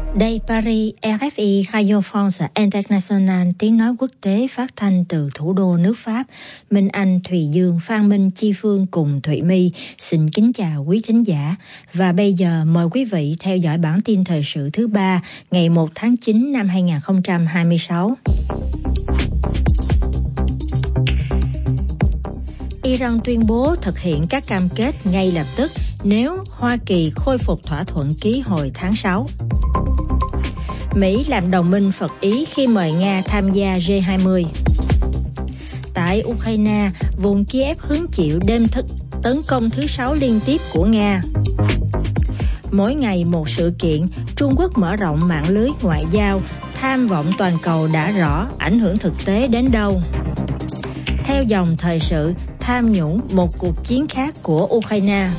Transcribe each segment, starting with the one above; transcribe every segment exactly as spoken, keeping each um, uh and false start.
Đây Paris, rờ ép i Radio France International, tiếng nói quốc tế phát thanh từ thủ đô nước Pháp. Minh Anh, Thùy Dương, Phan Minh, Chi Phương cùng Thụy My xin kính chào quý thính giả. Và bây giờ mời quý vị theo dõi bản tin thời sự thứ ba ngày một tháng chín năm hai nghìn không trăm hai mươi sáu. Iran tuyên bố thực hiện các cam kết ngay lập tức nếu Hoa Kỳ khôi phục thỏa thuận ký hồi tháng sáu. Mỹ làm đồng minh Phật Ý khi mời Nga tham gia G hai mươi. Tại Ukraine, vùng Kiev hứng chịu đêm thức tấn công thứ sáu liên tiếp của Nga. Mỗi ngày một sự kiện, Trung Quốc mở rộng mạng lưới ngoại giao, tham vọng toàn cầu đã rõ, ảnh hưởng thực tế đến đâu. Theo dòng thời sự, tham nhũng một cuộc chiến khác của Ukraine.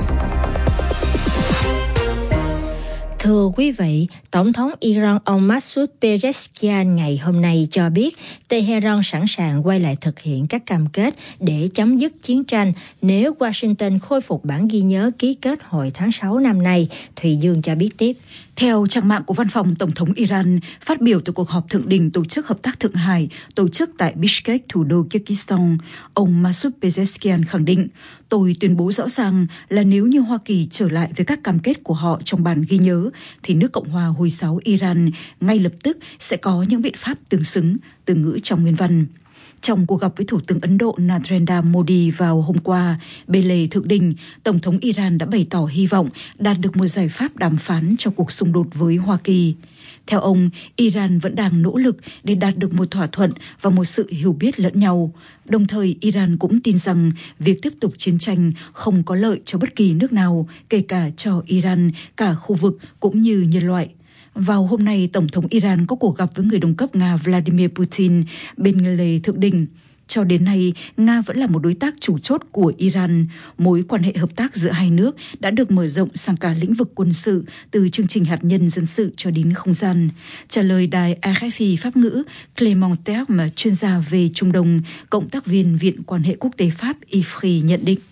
Thưa quý vị, Tổng thống Iran ông Masoud Pezeshkian ngày hôm nay cho biết Tehran sẵn sàng quay lại thực hiện các cam kết để chấm dứt chiến tranh nếu Washington khôi phục bản ghi nhớ ký kết hồi tháng sáu năm nay. Thùy Dương cho biết tiếp. Theo trang mạng của Văn phòng Tổng thống Iran, phát biểu từ cuộc họp thượng đỉnh Tổ chức Hợp tác Thượng Hải tổ chức tại Bishkek, thủ đô Kyrgyzstan, ông Masoud Pezeshkian khẳng định, tôi tuyên bố rõ ràng là nếu như Hoa Kỳ trở lại với các cam kết của họ trong bản ghi nhớ, thì nước Cộng hòa Hồi giáo Iran ngay lập tức sẽ có những biện pháp tương xứng, từ ngữ trong nguyên văn. Trong cuộc gặp với Thủ tướng Ấn Độ Narendra Modi vào hôm qua, bên lề thượng đỉnh, Tổng thống Iran đã bày tỏ hy vọng đạt được một giải pháp đàm phán cho cuộc xung đột với Hoa Kỳ. Theo ông, Iran vẫn đang nỗ lực để đạt được một thỏa thuận và một sự hiểu biết lẫn nhau. Đồng thời, Iran cũng tin rằng việc tiếp tục chiến tranh không có lợi cho bất kỳ nước nào, kể cả cho Iran, cả khu vực cũng như nhân loại. Vào hôm nay, Tổng thống Iran có cuộc gặp với người đồng cấp Nga Vladimir Putin bên lề thượng đỉnh. Cho đến nay, Nga vẫn là một đối tác chủ chốt của Iran. Mối quan hệ hợp tác giữa hai nước đã được mở rộng sang cả lĩnh vực quân sự, từ chương trình hạt nhân dân sự cho đến không gian. Trả lời đài rờ ép i Pháp ngữ, Clément Terme, chuyên gia về Trung Đông, cộng tác viên Viện Quan hệ Quốc tế Pháp I F R I nhận định.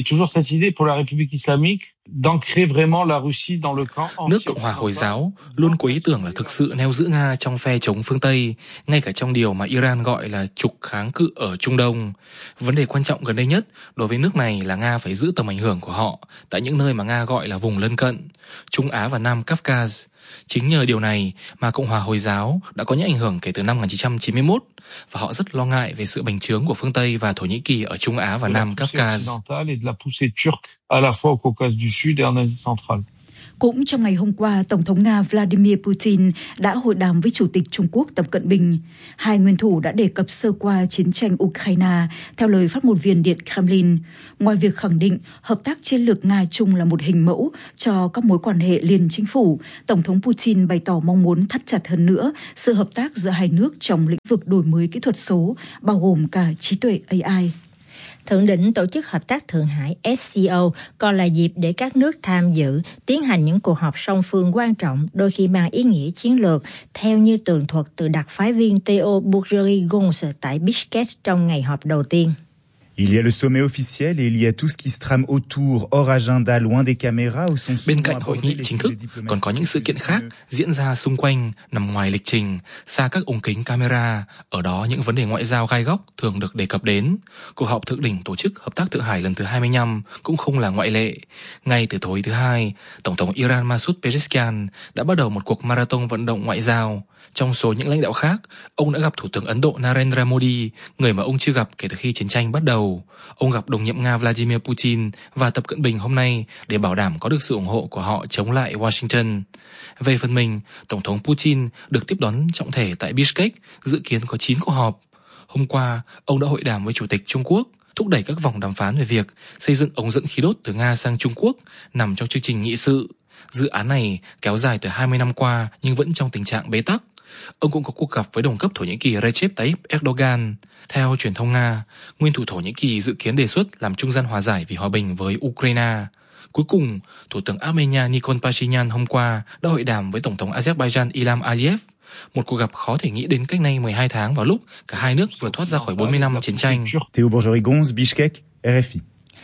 Nước Cộng hòa Hồi giáo luôn có ý tưởng là thực sự neo giữ Nga trong phe chống phương Tây, ngay cả trong điều mà Iran gọi là trục kháng cự ở Trung Đông. Vấn đề quan trọng gần đây nhất đối với nước này là Nga phải giữ tầm ảnh hưởng của họ tại những nơi mà Nga gọi là vùng lân cận, Trung Á và Nam Kafkaz. Chính nhờ điều này mà Cộng hòa Hồi giáo đã có những ảnh hưởng kể từ năm một nghìn chín trăm chín mươi mốt, và họ rất lo ngại về sự bành trướng của phương Tây và Thổ Nhĩ Kỳ ở Trung Á và Nam Kafkaz. Cũng trong ngày hôm qua, Tổng thống Nga Vladimir Putin đã hội đàm với Chủ tịch Trung Quốc Tập Cận Bình. Hai nguyên thủ đã đề cập sơ qua chiến tranh Ukraine, theo lời phát ngôn viên Điện Kremlin. Ngoài việc khẳng định hợp tác chiến lược Nga-Trung là một hình mẫu cho các mối quan hệ liên chính phủ, Tổng thống Putin bày tỏ mong muốn thắt chặt hơn nữa sự hợp tác giữa hai nước trong lĩnh vực đổi mới kỹ thuật số, bao gồm cả trí tuệ A I. Thượng đỉnh Tổ chức Hợp tác Thượng Hải S C O còn là dịp để các nước tham dự tiến hành những cuộc họp song phương quan trọng, đôi khi mang ý nghĩa chiến lược, theo như tường thuật từ đặc phái viên Theo Bourgerie-Gonz tại Bishkek trong ngày họp đầu tiên. Il y a le sommet officiel et il y a tout ce qui se trame autour, hors agenda, loin des caméras, où sont Bên cạnh hội nghị chính thức, còn có những sự kiện khác diễn ra xung quanh, nằm ngoài lịch trình, xa các ống kính camera. Ở đó những vấn đề ngoại giao gai góc thường được đề cập đến. Cuộc họp thượng đỉnh Tổ chức Hợp tác Thượng Hải lần thứ hai mươi lăm cũng không là ngoại lệ. Ngay từ tối thứ hai, Tổng thống Iran Masoud Pezeshkian đã bắt đầu một cuộc marathon vận động ngoại giao. Trong số những lãnh đạo khác, ông đã gặp Thủ tướng Ấn Độ Narendra Modi, người mà ông chưa gặp kể từ khi chiến tranh bắt đầu. Ông gặp đồng nhiệm Nga Vladimir Putin và Tập Cận Bình hôm nay để bảo đảm có được sự ủng hộ của họ chống lại Washington. Về phần mình, Tổng thống Putin được tiếp đón trọng thể tại Bishkek, dự kiến có chín cuộc họp. Hôm qua, ông đã hội đàm với Chủ tịch Trung Quốc, thúc đẩy các vòng đàm phán về việc xây dựng ống dẫn khí đốt từ Nga sang Trung Quốc, nằm trong chương trình nghị sự. Dự án này kéo dài từ hai mươi năm qua nhưng vẫn trong tình trạng bế tắc. Ông cũng có cuộc gặp với đồng cấp Thổ Nhĩ Kỳ Recep Tayyip Erdogan. Theo truyền thông Nga, nguyên thủ Thổ Nhĩ Kỳ dự kiến đề xuất làm trung gian hòa giải vì hòa bình với Ukraine. Cuối cùng, Thủ tướng Armenia Nikol Pashinyan hôm qua đã hội đàm với Tổng thống Azerbaijan Ilham Aliyev. Một cuộc gặp khó thể nghĩ đến cách nay mười hai tháng vào lúc cả hai nước vừa thoát ra khỏi bốn mươi năm chiến tranh. Theo Bourgerie-Gonz, Bishkek, R F I.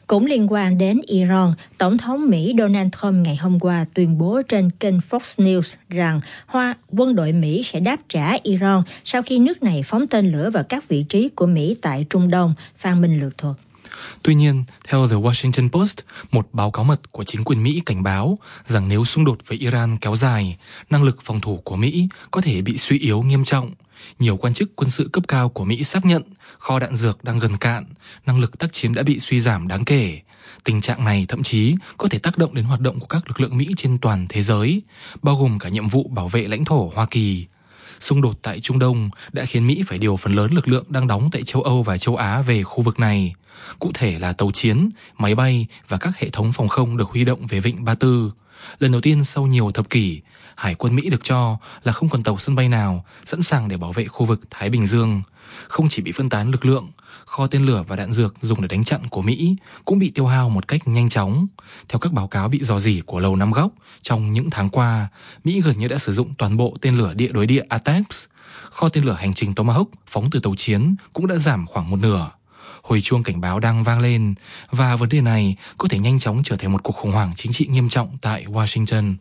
Cũng liên quan đến Iran, Tổng thống Mỹ Donald Trump ngày hôm qua tuyên bố trên kênh Fox News rằng Hoa quân đội Mỹ sẽ đáp trả Iran sau khi nước này phóng tên lửa vào các vị trí của Mỹ tại Trung Đông. Phan Minh Lược thuật. Tuy nhiên, theo The Washington Post, một báo cáo mật của chính quyền Mỹ cảnh báo rằng nếu xung đột với Iran kéo dài, năng lực phòng thủ của Mỹ có thể bị suy yếu nghiêm trọng. Nhiều quan chức quân sự cấp cao của Mỹ xác nhận kho đạn dược đang gần cạn, năng lực tác chiến đã bị suy giảm đáng kể. Tình trạng này thậm chí có thể tác động đến hoạt động của các lực lượng Mỹ trên toàn thế giới, bao gồm cả nhiệm vụ bảo vệ lãnh thổ Hoa Kỳ. Xung đột tại Trung Đông đã khiến Mỹ phải điều phần lớn lực lượng đang đóng tại châu Âu và châu Á về khu vực này. Cụ thể là tàu chiến, máy bay và các hệ thống phòng không được huy động về Vịnh Ba Tư. Lần đầu tiên sau nhiều thập kỷ, Hải quân Mỹ được cho là không còn tàu sân bay nào sẵn sàng để bảo vệ khu vực Thái Bình Dương. Không chỉ bị phân tán lực lượng, kho tên lửa và đạn dược dùng để đánh chặn của Mỹ cũng bị tiêu hao một cách nhanh chóng. Theo các báo cáo bị rò rỉ của Lầu Năm Góc, trong những tháng qua, Mỹ gần như đã sử dụng toàn bộ tên lửa địa đối địa A T A C M S. Kho tên lửa hành trình Tomahawk phóng từ tàu chiến cũng đã giảm khoảng một nửa. Hồi chuông cảnh báo đang vang lên, và vấn đề này có thể nhanh chóng trở thành một cuộc khủng hoảng chính trị nghiêm trọng tại Washington.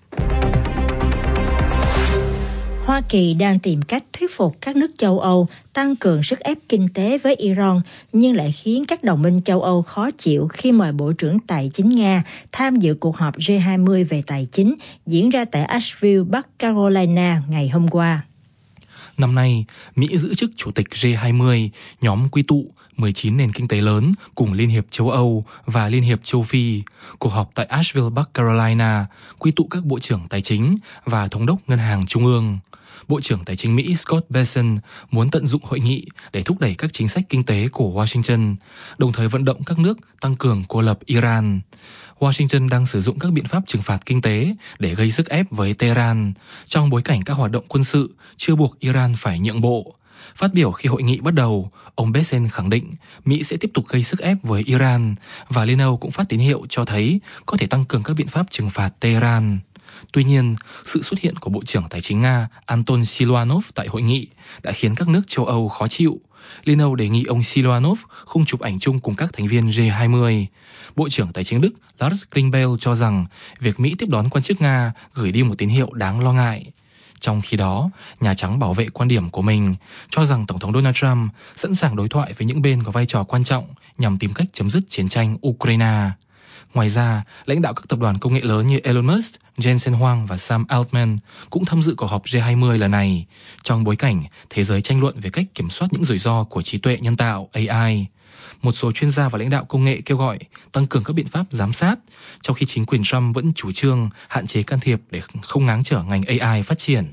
Hoa Kỳ đang tìm cách thuyết phục các nước châu Âu tăng cường sức ép kinh tế với Iran, nhưng lại khiến các đồng minh châu Âu khó chịu khi mời Bộ trưởng Tài chính Nga tham dự cuộc họp G hai mươi về tài chính diễn ra tại Asheville, Bắc Carolina ngày hôm qua. Năm nay, Mỹ giữ chức Chủ tịch G hai mươi, nhóm quy tụ mười chín nền kinh tế lớn cùng Liên hiệp châu Âu và Liên hiệp châu Phi. Cuộc họp tại Asheville, Bắc Carolina quy tụ các bộ trưởng tài chính và thống đốc ngân hàng trung ương. Bộ trưởng Tài chính Mỹ Scott Bessent muốn tận dụng hội nghị để thúc đẩy các chính sách kinh tế của Washington, đồng thời vận động các nước tăng cường cô lập Iran. Washington đang sử dụng các biện pháp trừng phạt kinh tế để gây sức ép với Tehran, trong bối cảnh các hoạt động quân sự chưa buộc Iran phải nhượng bộ. Phát biểu khi hội nghị bắt đầu, ông Bessent khẳng định Mỹ sẽ tiếp tục gây sức ép với Iran, và Liên Âu cũng phát tín hiệu cho thấy có thể tăng cường các biện pháp trừng phạt Tehran. Tuy nhiên, sự xuất hiện của Bộ trưởng Tài chính Nga Anton Siluanov tại hội nghị đã khiến các nước châu Âu khó chịu. Liên Âu đề nghị ông Siluanov không chụp ảnh chung cùng các thành viên G hai mươi. Bộ trưởng Tài chính Đức Lars Klingbeil cho rằng việc Mỹ tiếp đón quan chức Nga gửi đi một tín hiệu đáng lo ngại. Trong khi đó, Nhà Trắng bảo vệ quan điểm của mình, cho rằng Tổng thống Donald Trump sẵn sàng đối thoại với những bên có vai trò quan trọng nhằm tìm cách chấm dứt chiến tranh Ukraine. Ngoài ra, lãnh đạo các tập đoàn công nghệ lớn như Elon Musk, Jensen Huang và Sam Altman cũng tham dự cuộc họp G hai mươi lần này, trong bối cảnh thế giới tranh luận về cách kiểm soát những rủi ro của trí tuệ nhân tạo A I. Một số chuyên gia và lãnh đạo công nghệ kêu gọi tăng cường các biện pháp giám sát, trong khi chính quyền Trump vẫn chủ trương hạn chế can thiệp để không ngáng trở ngành A I phát triển.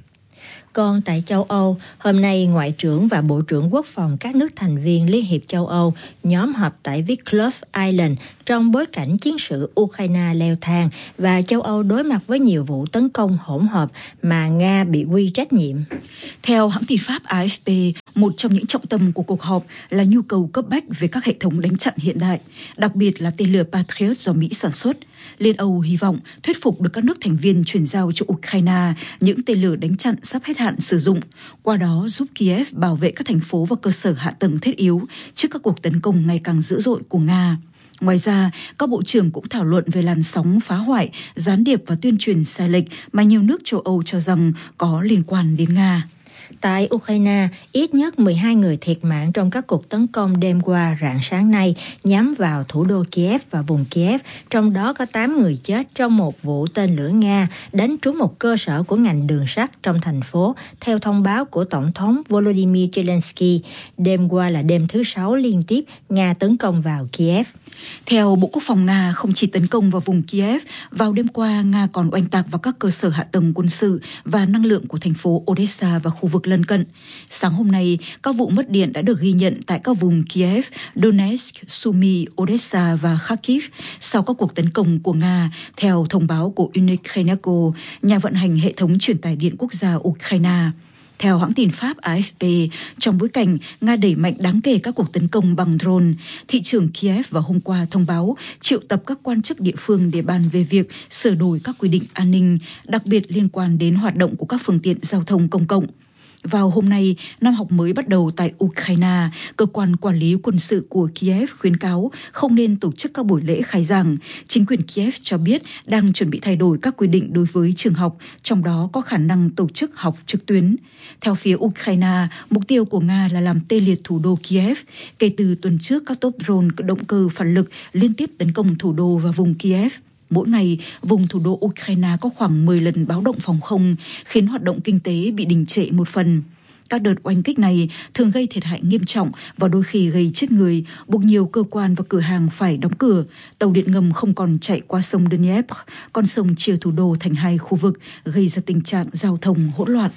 Còn tại châu Âu, hôm nay Ngoại trưởng và Bộ trưởng Quốc phòng các nước thành viên Liên hiệp châu Âu nhóm họp tại Wicklow Island trong bối cảnh chiến sự Ukraine leo thang và châu Âu đối mặt với nhiều vụ tấn công hỗn hợp mà Nga bị quy trách nhiệm. Theo hãng tin Pháp A F P, một trong những trọng tâm của cuộc họp là nhu cầu cấp bách về các hệ thống đánh chặn hiện đại, đặc biệt là tên lửa Patriot do Mỹ sản xuất. Liên Âu hy vọng thuyết phục được các nước thành viên chuyển giao cho Ukraine những tên lửa đánh chặn sắp hết hạn sử dụng, qua đó giúp Kiev bảo vệ các thành phố và cơ sở hạ tầng thiết yếu trước các cuộc tấn công ngày càng dữ dội của Nga. Ngoài ra, các bộ trưởng cũng thảo luận về làn sóng phá hoại, gián điệp và tuyên truyền sai lệch mà nhiều nước châu Âu cho rằng có liên quan đến Nga. Tại Ukraine, ít nhất mười hai người thiệt mạng trong các cuộc tấn công đêm qua rạng sáng nay nhắm vào thủ đô Kiev và vùng Kiev, trong đó có tám người chết trong một vụ tên lửa Nga đánh trúng một cơ sở của ngành đường sắt trong thành phố, theo thông báo của Tổng thống Volodymyr Zelensky. Đêm qua là đêm thứ sáu liên tiếp Nga tấn công vào Kiev. Theo Bộ Quốc phòng Nga, không chỉ tấn công vào vùng Kiev, vào đêm qua Nga còn oanh tạc vào các cơ sở hạ tầng quân sự và năng lượng của thành phố Odessa và khu vực lân cận. Sáng hôm nay, các vụ mất điện đã được ghi nhận tại các vùng Kiev, Donetsk, Sumy, Odessa và Kharkiv sau các cuộc tấn công của Nga, theo thông báo của Unikreneko, nhà vận hành hệ thống truyền tải điện quốc gia Ukraine. Theo hãng tin Pháp A F P, trong bối cảnh Nga đẩy mạnh đáng kể các cuộc tấn công bằng drone, thị trưởng Kiev vào hôm qua thông báo triệu tập các quan chức địa phương để bàn về việc sửa đổi các quy định an ninh, đặc biệt liên quan đến hoạt động của các phương tiện giao thông công cộng. Vào hôm nay, năm học mới bắt đầu tại Ukraine, cơ quan quản lý quân sự của Kiev khuyến cáo không nên tổ chức các buổi lễ khai giảng. Chính quyền Kiev cho biết đang chuẩn bị thay đổi các quy định đối với trường học, trong đó có khả năng tổ chức học trực tuyến. Theo phía Ukraine, mục tiêu của Nga là làm tê liệt thủ đô Kiev. Kể từ tuần trước, các tốp drone động cơ phản lực liên tiếp tấn công thủ đô và vùng Kiev. Mỗi ngày, vùng thủ đô Ukraine có khoảng mười lần báo động phòng không, khiến hoạt động kinh tế bị đình trệ một phần. Các đợt oanh kích này thường gây thiệt hại nghiêm trọng và đôi khi gây chết người, buộc nhiều cơ quan và cửa hàng phải đóng cửa. Tàu điện ngầm không còn chạy qua sông Dnieper, con sông chia thủ đô thành hai khu vực, gây ra tình trạng giao thông hỗn loạn.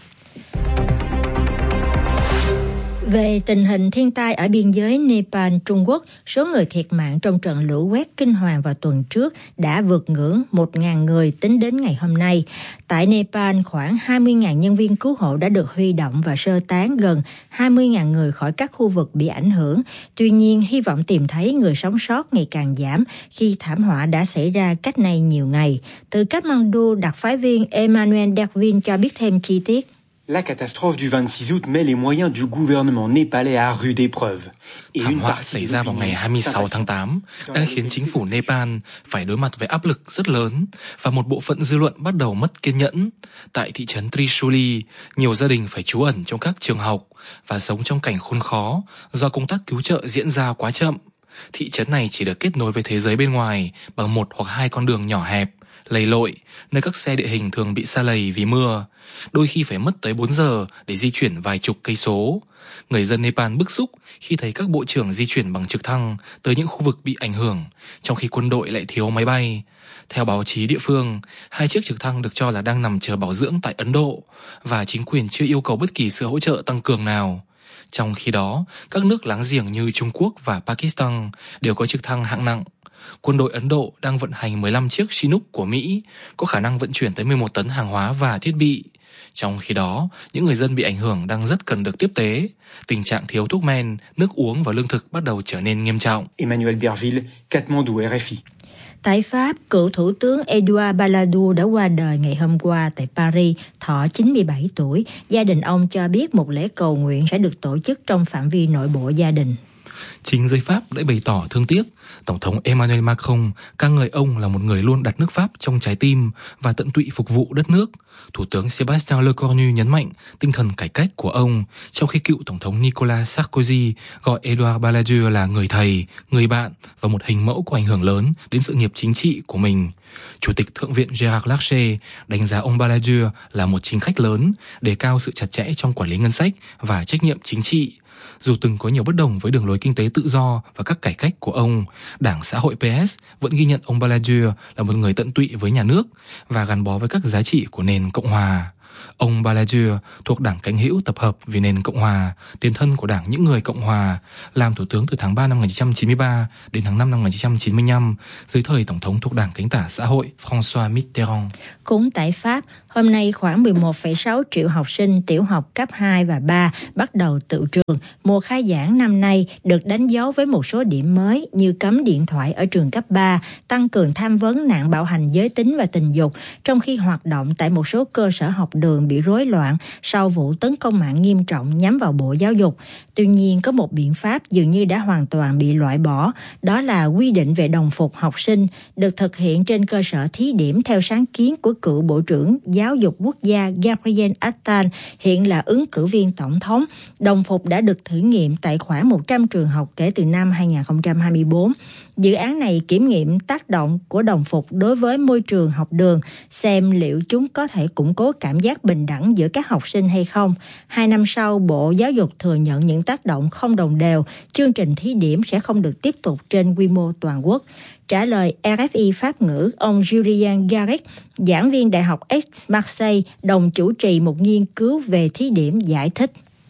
Về tình hình thiên tai ở biên giới Nepal-Trung Quốc, số người thiệt mạng trong trận lũ quét kinh hoàng vào tuần trước đã vượt ngưỡng một nghìn người tính đến ngày hôm nay. Tại Nepal, khoảng hai mươi nghìn nhân viên cứu hộ đã được huy động và sơ tán gần hai mươi nghìn người khỏi các khu vực bị ảnh hưởng. Tuy nhiên, hy vọng tìm thấy người sống sót ngày càng giảm khi thảm họa đã xảy ra cách nay nhiều ngày. Từ Kathmandu, đặc phái viên Emmanuel Dervin cho biết thêm chi tiết. La catastrophe du vingt-six août met les moyens du gouvernement népalais à rude épreuve. Thảm họa xảy ra vào ngày hai mươi sáu tháng tám đang khiến chính phủ Nepal phải đối mặt với áp lực rất lớn và một bộ phận dư luận bắt đầu mất kiên nhẫn. Tại thị trấn Trishuli, nhiều gia đình phải trú ẩn trong các trường học và sống trong cảnh khốn khó do công tác cứu trợ diễn ra quá chậm. Thị trấn này chỉ được kết nối với thế giới bên ngoài bằng một hoặc hai con đường nhỏ hẹp, lầy lội, nơi các xe địa hình thường bị sa lầy vì mưa. Đôi khi phải mất tới bốn giờ để di chuyển vài chục cây số. Người dân Nepal bức xúc khi thấy các bộ trưởng di chuyển bằng trực thăng tới những khu vực bị ảnh hưởng, trong khi quân đội lại thiếu máy bay. Theo báo chí địa phương, hai chiếc trực thăng được cho là đang nằm chờ bảo dưỡng tại Ấn Độ và chính quyền chưa yêu cầu bất kỳ sự hỗ trợ tăng cường nào. Trong khi đó, các nước láng giềng như Trung Quốc và Pakistan đều có trực thăng hạng nặng. Quân đội Ấn Độ đang vận hành mười lăm chiếc Chinook của Mỹ, có khả năng vận chuyển tới mười một tấn hàng hóa và thiết bị. Trong khi đó, những người dân bị ảnh hưởng đang rất cần được tiếp tế. Tình trạng thiếu thuốc men, nước uống và lương thực bắt đầu trở nên nghiêm trọng. Emmanuel Derville, Kathmandu, R F I. Tại Pháp, cựu Thủ tướng Edouard Balladur đã qua đời ngày hôm qua tại Paris, thọ chín mươi bảy tuổi. Gia đình ông cho biết một lễ cầu nguyện sẽ được tổ chức trong phạm vi nội bộ gia đình. Chính giới Pháp đã bày tỏ thương tiếc. Tổng thống Emmanuel Macron ca ngợi ông là một người luôn đặt nước Pháp trong trái tim và tận tụy phục vụ đất nước. Thủ tướng Sébastien Lecornu nhấn mạnh tinh thần cải cách của ông, trong khi cựu Tổng thống Nicolas Sarkozy gọi Edouard Balladur là người thầy, người bạn và một hình mẫu có ảnh hưởng lớn đến sự nghiệp chính trị của mình. Chủ tịch Thượng viện Gérard Larcher đánh giá ông Balladur là một chính khách lớn, đề cao sự chặt chẽ trong quản lý ngân sách và trách nhiệm chính trị. Dù từng có nhiều bất đồng với đường lối kinh tế tự do và các cải cách của ông, Đảng Xã hội pê ét vẫn ghi nhận ông Balladur là một người tận tụy với nhà nước và gắn bó với các giá trị của nền Cộng hòa. Ông Balladur thuộc Đảng Cánh hữu Tập hợp vì nền Cộng hòa, tiền thân của Đảng Những người Cộng hòa, làm thủ tướng từ tháng ba năm một nghìn chín trăm chín mươi ba đến tháng năm năm một nghìn chín trăm chín mươi lăm dưới thời Tổng thống thuộc Đảng Cánh tả Xã hội François Mitterrand. Cũng tại Pháp, hôm nay khoảng mười một phẩy sáu triệu học sinh tiểu học cấp hai và ba bắt đầu tự trường. Mùa khai giảng năm nay được đánh dấu với một số điểm mới như cấm điện thoại ở trường cấp ba, tăng cường tham vấn nạn bạo hành giới tính và tình dục, trong khi hoạt động tại một số cơ sở học đường bị rối loạn sau vụ tấn công mạng nghiêm trọng nhắm vào Bộ Giáo dục. Tuy nhiên, có một biện pháp dường như đã hoàn toàn bị loại bỏ, đó là quy định về đồng phục học sinh, được thực hiện trên cơ sở thí điểm theo sáng kiến của cựu Bộ trưởng Giáo dục Quốc gia Gabriel Attal, hiện là ứng cử viên tổng thống. Đồng phục đã được thử nghiệm tại khoảng một trăm trường học kể từ năm hai nghìn không trăm hai mươi tư. Dự án này kiểm nghiệm tác động của đồng phục đối với môi trường học đường, xem liệu chúng có thể củng cố cảm giác bình đẳng giữa các học sinh hay không. Hai năm sau, Bộ Giáo dục thừa nhận những tác động không đồng đều, chương trình thí điểm sẽ không được tiếp tục trên quy mô toàn quốc. Trả lời R F I Pháp ngữ, ông Julien Garrick, giảng viên Đại học Aix-Marseille, đồng chủ trì một nghiên cứu về thí điểm, giải thích.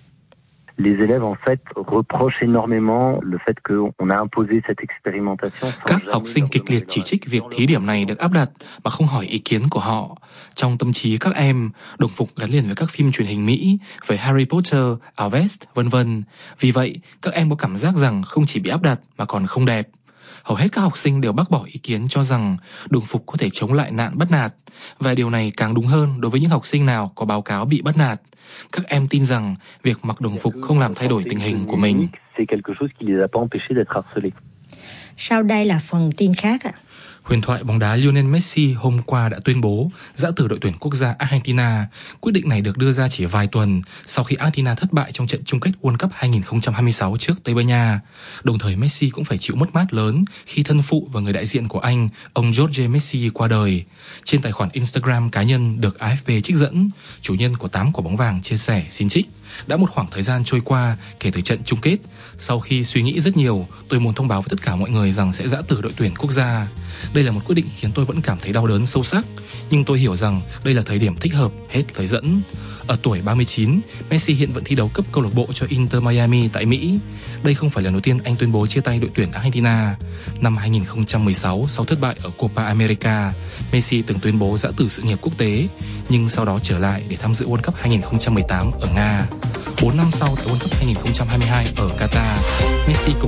Les élèves en fait reprochent énormément le fait qu'on a imposé cette expérimentation. Các học sinh kịch liệt chỉ trích việc thí điểm này được áp đặt mà không hỏi ý kiến của họ. Trong tâm trí các em, đồng phục gắn liền với các phim truyền hình Mỹ về Harry Potter, Ảo Vest, vân vân. Vì vậy, các em có cảm giác rằng không chỉ bị áp đặt mà còn không đẹp. Hầu hết các học sinh đều bác bỏ ý kiến cho rằng đồng phục có thể chống lại nạn bắt nạt, và điều này càng đúng hơn đối với những học sinh nào có báo cáo bị bắt nạt. Các em tin rằng việc mặc đồng phục không làm thay đổi tình hình của mình. Sau đây là phần tin khác ạ. Huyền thoại bóng đá Lionel Messi hôm qua đã tuyên bố giã từ đội tuyển quốc gia Argentina. Quyết định này được đưa ra chỉ vài tuần sau khi Argentina thất bại trong trận chung kết World Cup hai không hai sáu trước Tây Ban Nha. Đồng thời Messi cũng phải chịu mất mát lớn khi thân phụ và người đại diện của anh, ông Jorge Messi qua đời. Trên tài khoản Instagram cá nhân được a ép pê trích dẫn, chủ nhân của tám quả bóng vàng chia sẻ xin trích: đã một khoảng thời gian trôi qua kể từ trận chung kết. Sau khi suy nghĩ rất nhiều, tôi muốn thông báo với tất cả mọi người rằng sẽ giã từ đội tuyển quốc gia. Đây là một quyết định khiến tôi vẫn cảm thấy đau đớn sâu sắc, nhưng tôi hiểu rằng đây là thời điểm thích hợp, hết lời dẫn. Ở tuổi ba mươi chín, Messi hiện vẫn thi đấu cấp câu lạc bộ cho Inter Miami tại Mỹ. Đây không phải lần đầu tiên anh tuyên bố chia tay đội tuyển Argentina. Năm hai không một sáu, sau thất bại ở Copa America, Messi từng tuyên bố giã từ sự nghiệp quốc tế, nhưng sau đó trở lại để tham dự World Cup hai không một tám ở Nga. Bốn năm sau tại World Cup hai không hai hai ở Qatar, Messi cùng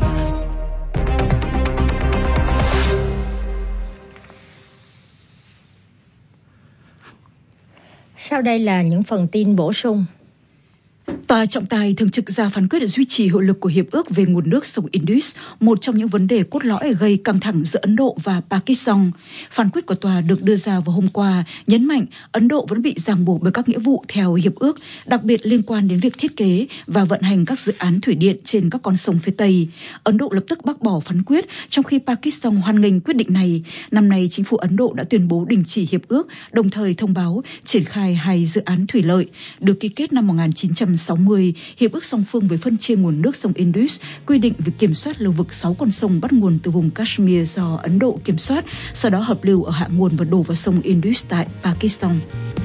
Sau đây là những phần tin bổ sung. Tòa trọng tài thường trực ra phán quyết duy trì hiệu lực của Hiệp ước về nguồn nước sông Indus, một trong những vấn đề cốt lõi gây căng thẳng giữa Ấn Độ và Pakistan. Phán quyết của tòa được đưa ra vào hôm qua, nhấn mạnh Ấn Độ vẫn bị ràng buộc bởi các nghĩa vụ theo Hiệp ước, đặc biệt liên quan đến việc thiết kế và vận hành các dự án thủy điện trên các con sông phía Tây. Ấn Độ lập tức bác bỏ phán quyết, trong khi Pakistan hoan nghênh quyết định này. Năm nay, chính phủ Ấn Độ đã tuyên bố đình chỉ Hiệp ước, đồng thời thông báo triển khai hai dự án thủy lợi được ký kết năm một nghìn chín trăm sáu mươi. Hiệp ước song phương về phân chia nguồn nước sông Indus quy định việc kiểm soát lưu vực sáu con sông bắt nguồn từ vùng Kashmir do Ấn Độ kiểm soát, sau đó hợp lưu ở hạ nguồn và đổ vào sông Indus tại Pakistan.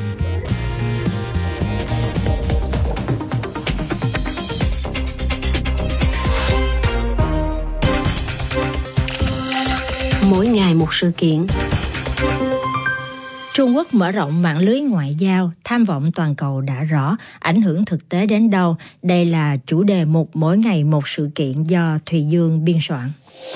Mỗi ngày một sự kiện. Trung Quốc mở rộng mạng lưới ngoại giao, tham vọng toàn cầu đã rõ, ảnh hưởng thực tế đến đâu? Đây là chủ đề mục Mỗi ngày một sự kiện do Thùy Dương biên soạn.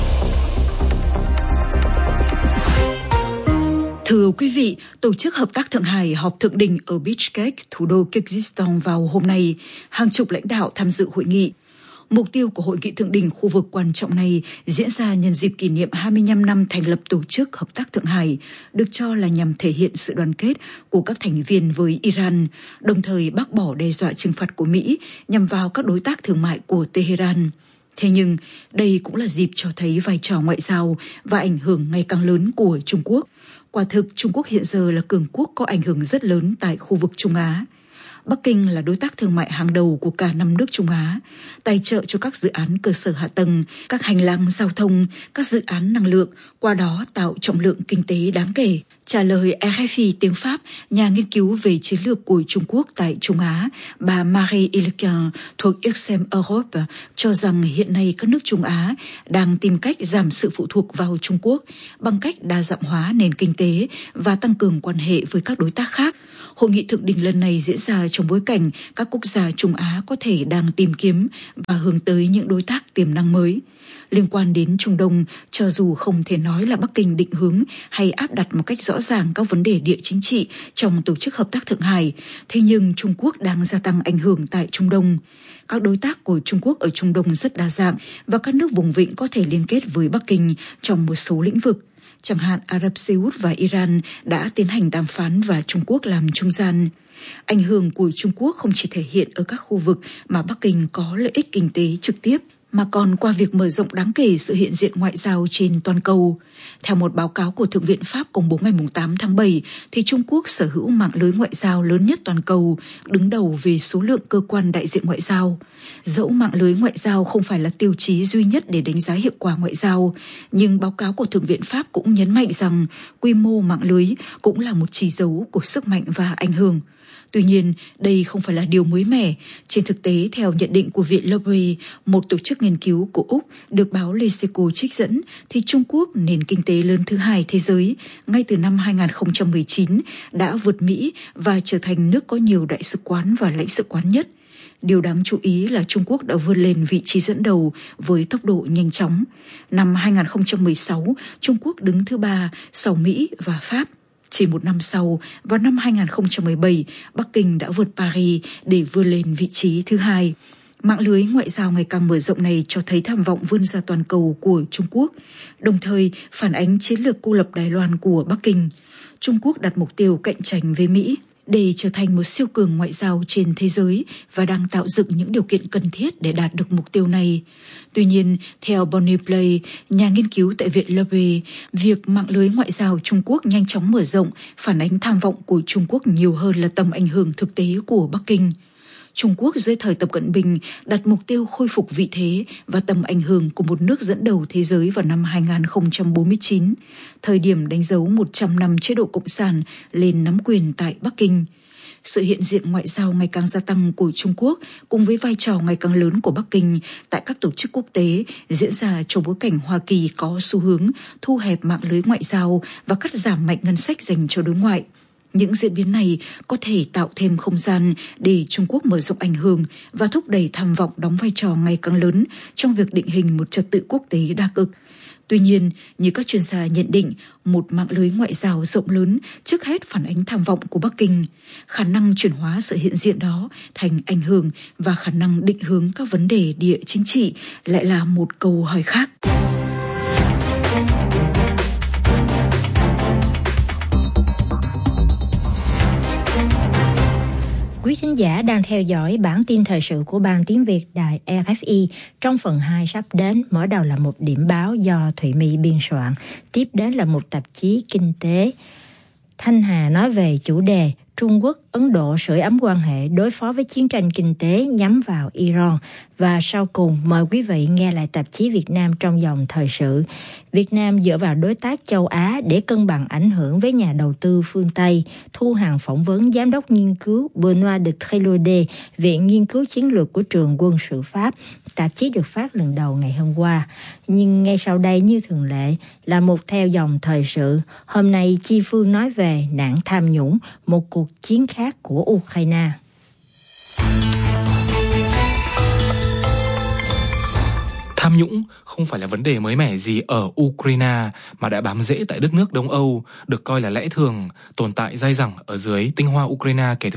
Thưa quý vị, Tổ chức Hợp tác Thượng Hải họp thượng đỉnh ở Bishkek, thủ đô Kyrgyzstan vào hôm nay. Hàng chục lãnh đạo tham dự hội nghị. Mục tiêu của hội nghị thượng đỉnh khu vực quan trọng này diễn ra nhân dịp kỷ niệm hai mươi lăm năm thành lập Tổ chức Hợp tác Thượng Hải, được cho là nhằm thể hiện sự đoàn kết của các thành viên với Iran, đồng thời bác bỏ đe dọa trừng phạt của Mỹ nhằm vào các đối tác thương mại của Tehran. Thế nhưng, đây cũng là dịp cho thấy vai trò ngoại giao và ảnh hưởng ngày càng lớn của Trung Quốc. Quả thực, Trung Quốc hiện giờ là cường quốc có ảnh hưởng rất lớn tại khu vực Trung Á. Bắc Kinh là đối tác thương mại hàng đầu của cả năm nước Trung Á, tài trợ cho các dự án cơ sở hạ tầng, các hành lang giao thông, các dự án năng lượng, qua đó tạo trọng lượng kinh tế đáng kể. Trả lời rờ ép i tiếng Pháp, nhà nghiên cứu về chiến lược của Trung Quốc tại Trung Á, bà Marie Ilkin thuộc i xê em Europe cho rằng hiện nay các nước Trung Á đang tìm cách giảm sự phụ thuộc vào Trung Quốc bằng cách đa dạng hóa nền kinh tế và tăng cường quan hệ với các đối tác khác. Hội nghị thượng đỉnh lần này diễn ra trong bối cảnh các quốc gia Trung Á có thể đang tìm kiếm và hướng tới những đối tác tiềm năng mới. Liên quan đến Trung Đông, cho dù không thể nói là Bắc Kinh định hướng hay áp đặt một cách rõ ràng các vấn đề địa chính trị trong Tổ chức Hợp tác Thượng Hải, thế nhưng Trung Quốc đang gia tăng ảnh hưởng tại Trung Đông. Các đối tác của Trung Quốc ở Trung Đông rất đa dạng và các nước vùng vịnh có thể liên kết với Bắc Kinh trong một số lĩnh vực. Chẳng hạn Ả Rập Xê Út và Iran đã tiến hành đàm phán và Trung Quốc làm trung gian. Ảnh hưởng của Trung Quốc không chỉ thể hiện ở các khu vực mà Bắc Kinh có lợi ích kinh tế trực tiếp, mà còn qua việc mở rộng đáng kể sự hiện diện ngoại giao trên toàn cầu. Theo một báo cáo của Thượng viện Pháp công bố ngày tám tháng bảy, thì Trung Quốc sở hữu mạng lưới ngoại giao lớn nhất toàn cầu, đứng đầu về số lượng cơ quan đại diện ngoại giao. Dẫu mạng lưới ngoại giao không phải là tiêu chí duy nhất để đánh giá hiệu quả ngoại giao, nhưng báo cáo của Thượng viện Pháp cũng nhấn mạnh rằng quy mô mạng lưới cũng là một chỉ dấu của sức mạnh và ảnh hưởng. Tuy nhiên, đây không phải là điều mới mẻ. Trên thực tế, theo nhận định của Viện Louvre, một tổ chức nghiên cứu của Úc được báo Leseco trích dẫn, thì Trung Quốc, nền kinh tế lớn thứ hai thế giới, ngay từ năm hai không một chín đã vượt Mỹ và trở thành nước có nhiều đại sứ quán và lãnh sự quán nhất. Điều đáng chú ý là Trung Quốc đã vươn lên vị trí dẫn đầu với tốc độ nhanh chóng. Năm hai không một sáu, Trung Quốc đứng thứ ba sau Mỹ và Pháp. Chỉ một năm sau, vào năm hai không một bảy, Bắc Kinh đã vượt Paris để vươn lên vị trí thứ hai. Mạng lưới ngoại giao ngày càng mở rộng này cho thấy tham vọng vươn ra toàn cầu của Trung Quốc, đồng thời phản ánh chiến lược cô lập Đài Loan của Bắc Kinh. Trung Quốc đặt mục tiêu cạnh tranh với Mỹ để trở thành một siêu cường ngoại giao trên thế giới và đang tạo dựng những điều kiện cần thiết để đạt được mục tiêu này. Tuy nhiên, theo Bonnie Play, nhà nghiên cứu tại Viện Louvre, việc mạng lưới ngoại giao Trung Quốc nhanh chóng mở rộng phản ánh tham vọng của Trung Quốc nhiều hơn là tầm ảnh hưởng thực tế của Bắc Kinh. Trung Quốc dưới thời Tập Cận Bình đặt mục tiêu khôi phục vị thế và tầm ảnh hưởng của một nước dẫn đầu thế giới vào năm hai không bốn chín, thời điểm đánh dấu một trăm năm chế độ Cộng sản lên nắm quyền tại Bắc Kinh. Sự hiện diện ngoại giao ngày càng gia tăng của Trung Quốc cùng với vai trò ngày càng lớn của Bắc Kinh tại các tổ chức quốc tế diễn ra trong bối cảnh Hoa Kỳ có xu hướng thu hẹp mạng lưới ngoại giao và cắt giảm mạnh ngân sách dành cho đối ngoại. Những diễn biến này có thể tạo thêm không gian để Trung Quốc mở rộng ảnh hưởng và thúc đẩy tham vọng đóng vai trò ngày càng lớn trong việc định hình một trật tự quốc tế đa cực. Tuy nhiên, như các chuyên gia nhận định, một mạng lưới ngoại giao rộng lớn trước hết phản ánh tham vọng của Bắc Kinh. Khả năng chuyển hóa sự hiện diện đó thành ảnh hưởng và khả năng định hướng các vấn đề địa chính trị lại là một câu hỏi khác. Quý thính giả đang theo dõi bản tin thời sự của Ban Tiếng Việt Đài rờ ép i. Trong phần hai sắp đến, mở đầu là một điểm báo do Thụy My biên soạn. Tiếp đến là một tạp chí kinh tế. Thanh Hà nói về chủ đề Trung Quốc, Ấn Độ sưởi ấm quan hệ đối phó với chiến tranh kinh tế nhắm vào Iran. Và sau cùng, mời quý vị nghe lại tạp chí Việt Nam trong dòng thời sự. Việt Nam dựa vào đối tác châu Á để cân bằng ảnh hưởng với nhà đầu tư phương Tây. Thu Hằng phỏng vấn Giám đốc nghiên cứu Benoît de Trélaudé, Viện Nghiên cứu Chiến lược của Trường Quân sự Pháp. Tạp chí được phát lần đầu ngày hôm qua. Nhưng ngay sau đây như thường lệ là một theo dòng thời sự. Hôm nay Chi Phương nói về nạn tham nhũng, một cuộc chiến khác của Ukraine. Tham nhũng không phải là vấn đề mới mẻ gì ở Ukraine mà đã bám rễ tại đất nước Đông Âu, được coi là lẽ thường, tồn tại dai dẳng ở dưới tinh hoa Ukraine kể từ